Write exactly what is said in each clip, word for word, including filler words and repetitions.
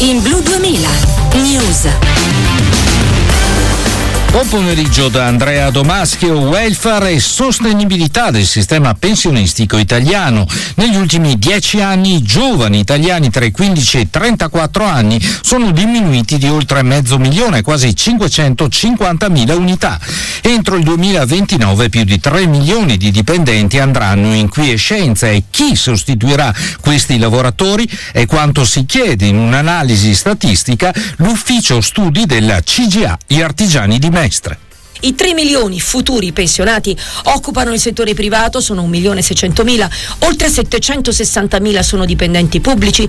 In Blu duemila News. Buon pomeriggio da Andrea Domaschio. Welfare e sostenibilità del sistema pensionistico italiano. Negli ultimi dieci anni i giovani italiani tra i quindici e i trentaquattro anni sono diminuiti di oltre mezzo milione, quasi cinquecentocinquantamila unità. Entro il duemilaventinove più di tre milioni di dipendenti andranno in quiescenza, e chi sostituirà questi lavoratori è quanto si chiede in un'analisi statistica l'ufficio studi della C G A, gli artigiani di Mestre. I tre milioni futuri pensionati occupano il settore privato, sono un milione seicentomila, oltre settecentosessantamila sono dipendenti pubblici,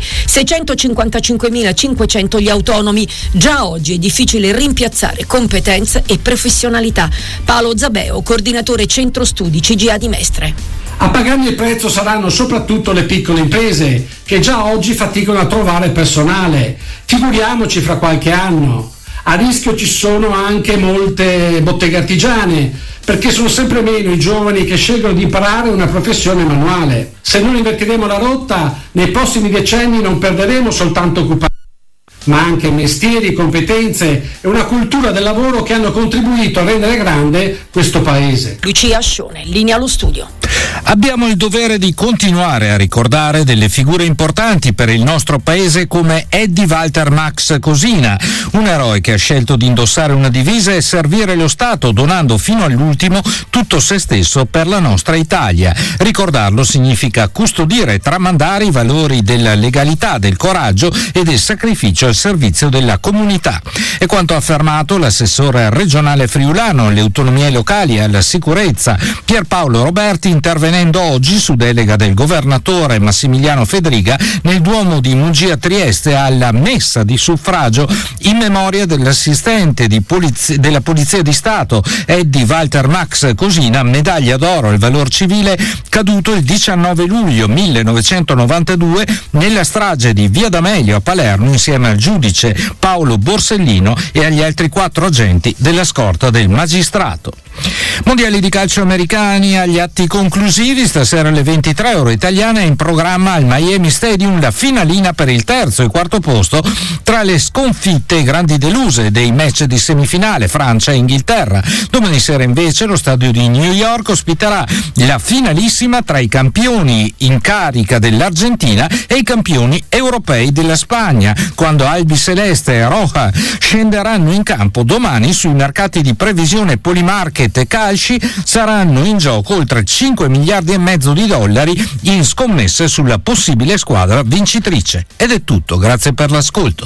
seicentocinquantacinquemilacinquecento gli autonomi. Già oggi è difficile rimpiazzare competenze e professionalità. Paolo Zabeo, coordinatore centro studi C G A di Mestre. A pagarne il prezzo saranno soprattutto le piccole imprese, che già oggi faticano a trovare personale. Figuriamoci fra qualche anno. A rischio ci sono anche molte botteghe artigiane, perché sono sempre meno i giovani che scelgono di imparare una professione manuale. Se non invertiremo la rotta, nei prossimi decenni non perderemo soltanto occupati, ma anche mestieri, competenze e una cultura del lavoro che hanno contribuito a rendere grande questo paese. Lucia Ascione, linea allo studio. Abbiamo il dovere di continuare a ricordare delle figure importanti per il nostro paese come Eddie Walter Max Cosina, un eroe che ha scelto di indossare una divisa e servire lo Stato, donando fino all'ultimo tutto se stesso per la nostra Italia. Ricordarlo significa custodire e tramandare i valori della legalità, del coraggio e del sacrificio al servizio della comunità. È quanto ha affermato l'assessore regionale friulano alle autonomie locali e alla sicurezza Pierpaolo Roberti, intervenendo oggi su delega del governatore Massimiliano Fedriga nel Duomo di Muggia Trieste alla messa di suffragio in memoria dell'assistente di polizia, della Polizia di Stato Eddie Walter Max Cosina, medaglia d'oro al valor civile, caduto il diciannove luglio millenovecentonovantadue nella strage di Via D'Amelio a Palermo, insieme al giudice Paolo Borsellino e agli altri quattro agenti della scorta del magistrato. Mondiali di calcio americani agli atti conclusivi. Stasera alle ventitré ora italiana è in programma al Miami Stadium la finalina per il terzo e quarto posto tra le sconfitte e grandi deluse dei match di semifinale Francia e Inghilterra. Domani sera invece lo stadio di New York ospiterà la finalissima tra i campioni in carica dell'Argentina e i campioni europei della Spagna, quando Albi Celeste e Roja scenderanno in campo domani. Sui mercati di previsione Polymarket e Calci saranno in gioco oltre cinque miliardi e mezzo di dollari in scommesse sulla possibile squadra vincitrice. Ed è tutto, grazie per l'ascolto.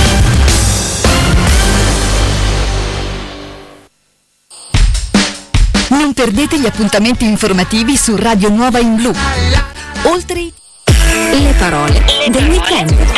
Non perdete gli appuntamenti informativi su Radio Nuova in Blu. Oltre le parole del weekend.